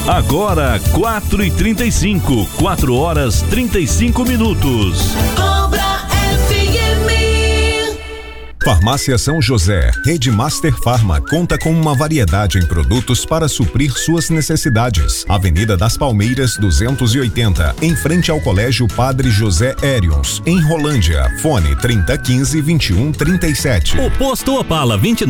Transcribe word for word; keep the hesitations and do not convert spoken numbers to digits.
Agora, quatro e trinta e cinco, quatro horas trinta e cinco minutos. Cobra F M. Farmácia São José, Rede Master Farma, conta com uma variedade em produtos para suprir suas necessidades. Avenida das Palmeiras, duzentos e oitenta, em frente ao Colégio Padre José Hérions, em Rolândia. Fone trinta, quinze, vinte e um, trinta e sete. O Posto Opala vinte e nove